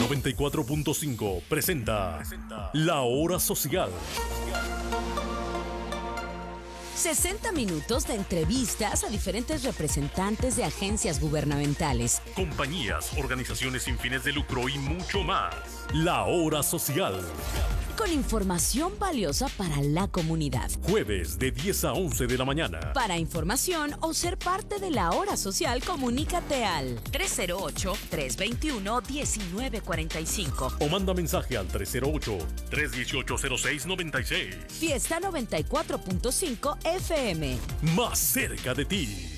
94.5 presenta La Hora Social. 60 minutos de entrevistas a diferentes representantes de agencias gubernamentales, Compañías, organizaciones sin fines de lucro y mucho más. La Hora Social. con información valiosa para la comunidad. Jueves de 10 a 11 de la mañana. Para información o ser parte de la Hora Social, comunícate al 308-321-1945. O manda mensaje al 308-318-0696. Fiesta 94.5 FM. Más cerca de ti.